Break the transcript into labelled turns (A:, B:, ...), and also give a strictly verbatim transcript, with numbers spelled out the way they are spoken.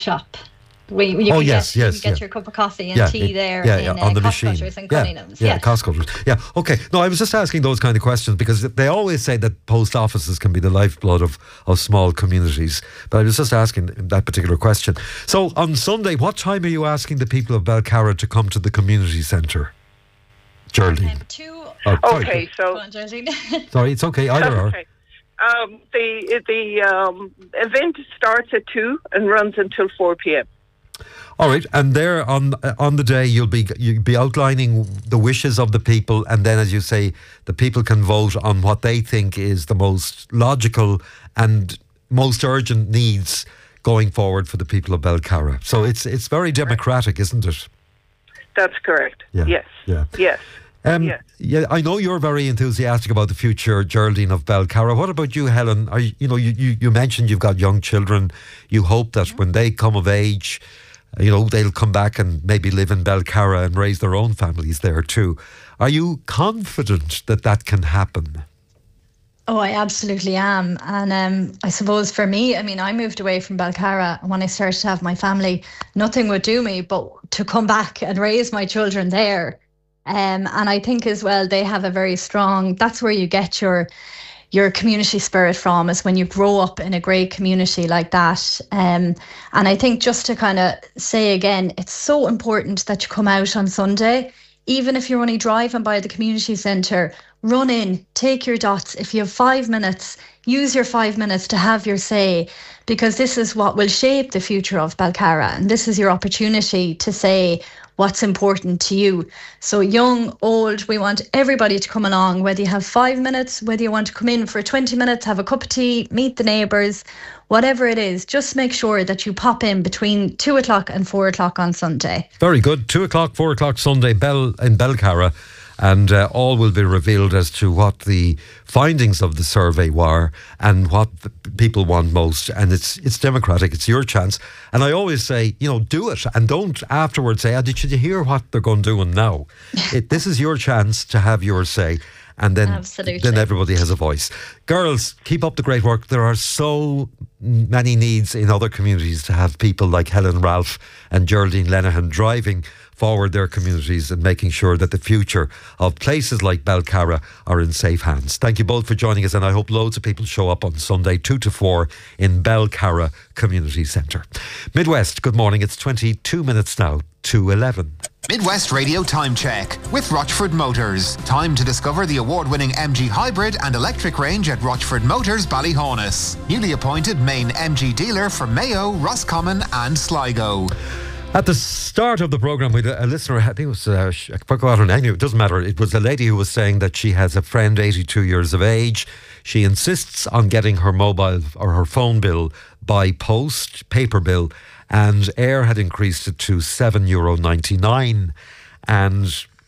A: shop. We, you
B: oh
A: can
B: yes,
A: get,
B: yes,
A: you get
B: yeah.
A: your cup of coffee and
B: yeah,
A: tea
B: it,
A: there
B: yeah,
A: in
B: yeah,
A: uh,
B: on the
A: Cost
B: machine.
A: Cutters and
B: Yeah,
A: Cunningham's.
B: yeah,
A: Yes.
B: Cost Cutters. Yeah, okay. No, I was just asking those kind of questions because they always say that post offices can be the lifeblood of, of small communities. But I was just asking that particular question. So on Sunday, what time are you asking the people of Belcarra to come to the community centre? Geraldine.
A: Um, two.
B: Oh, sorry.
C: Okay, so
A: Go on, Geraldine.
B: Sorry, it's okay. Either or.
C: okay. Um, the the um, event starts at two and runs until four p.m.
B: All right, and there on on the day you'll be you'll be outlining the wishes of the people, and then, as you say, the people can vote on what they think is the most logical and most urgent needs going forward for the people of Belcarra. So it's it's very democratic, isn't it?
C: That's correct.
B: Yeah.
C: Yes.
B: Yeah.
C: Yes.
B: Um,
C: yes.
B: Yeah, I know you're very enthusiastic about the future, Geraldine, of Belcarra. What about you, Helen? Are you, you know, you, you, you mentioned you've got young children. You hope that when they come of age, you know, they'll come back and maybe live in Belcarra and raise their own families there too. Are you confident that that can happen?
A: Oh, I absolutely am. And um, I suppose for me, I mean, I moved away from Belcarra, and when I started to have my family, nothing would do me but to come back and raise my children there. Um, and I think as well, they have a very strong, that's where you get your your community spirit from, is when you grow up in a great community like that. Um, and I think just to kind of say again, it's so important that you come out on Sunday, even if you're only driving by the community centre, run in, take your dots. If you have five minutes, use your five minutes to have your say, because this is what will shape the future of Belcarra. And this is your opportunity to say what's important to you. So young, old, we want everybody to come along, whether you have five minutes, whether you want to come in for twenty minutes, have a cup of tea, meet the neighbours, whatever it is, just make sure that you pop in between two o'clock and four o'clock on Sunday.
B: Very good. Two o'clock, four o'clock Sunday, Bell in Belcarra. And uh, all will be revealed as to what the findings of the survey were and what the people want most. And it's it's democratic. It's your chance. And I always say, you know, do it. And don't afterwards say, oh, did you hear what they're going to do now? it, this is your chance to have your say. And then,
A: Absolutely.
B: then everybody has a voice. Girls, keep up the great work. There are so many needs in other communities to have people like Helen Ralph and Geraldine Lenihan driving forward their communities and making sure that the future of places like Belcarra are in safe hands. Thank you both for joining us, and I hope loads of people show up on Sunday two to four in Belcarra Community Centre. Midwest, good morning. It's twenty-two minutes now to eleven.
D: Midwest Radio Time Check with Rochford Motors. Time to discover the award-winning M G Hybrid and electric range at Rochford Motors, Ballyhonus. Newly appointed main M G dealer for Mayo, Roscommon and Sligo.
B: At the start of the programme, we had a listener, I think it was, uh, I forgot her name, it doesn't matter. It was a lady who was saying that she has a friend, eighty-two years of age. She insists on getting her mobile or her phone bill by post, paper bill, and Air had increased it to seven euro ninety-nine. And